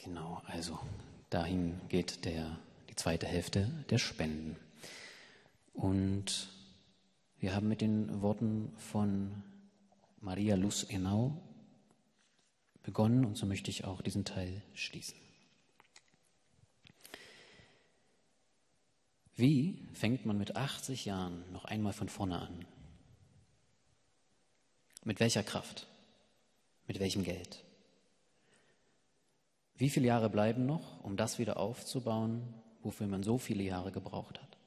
Genau, also dahin geht die zweite Hälfte der Spenden. Und wir haben mit den Worten von Maria Luz Henao begonnen und so möchte ich auch diesen Teil schließen. Wie fängt man mit 80 Jahren noch einmal von vorne an? Mit welcher Kraft? Mit welchem Geld? Wie viele Jahre bleiben noch, um das wieder aufzubauen, wofür man so viele Jahre gebraucht hat?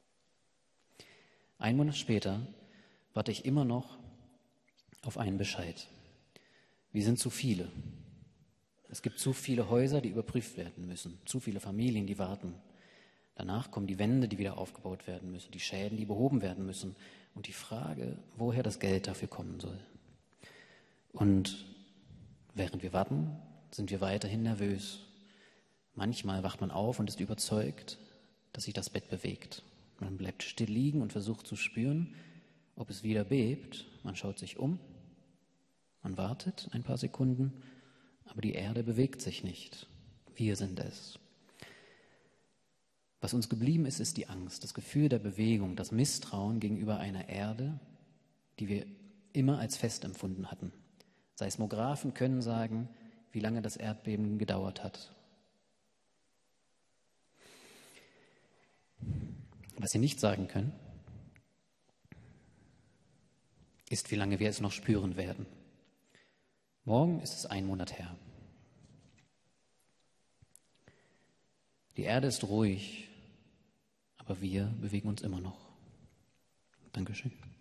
1 Monat später warte ich immer noch auf einen Bescheid. Wir sind zu viele. Es gibt zu viele Häuser, die überprüft werden müssen, zu viele Familien, die warten. Danach kommen die Wände, die wieder aufgebaut werden müssen, die Schäden, die behoben werden müssen und die Frage, woher das Geld dafür kommen soll. Und während wir warten, sind wir weiterhin nervös. Manchmal wacht man auf und ist überzeugt, dass sich das Bett bewegt. Man bleibt still liegen und versucht zu spüren, ob es wieder bebt. Man schaut sich um, man wartet ein paar Sekunden, aber die Erde bewegt sich nicht. Wir sind es. Was uns geblieben ist, ist die Angst, das Gefühl der Bewegung, das Misstrauen gegenüber einer Erde, die wir immer als fest empfunden hatten. Seismographen können sagen, wie lange das Erdbeben gedauert hat. Was sie nicht sagen können, ist, wie lange wir es noch spüren werden. Morgen ist es 1 Monat her. Die Erde ist ruhig, aber wir bewegen uns immer noch. Dankeschön.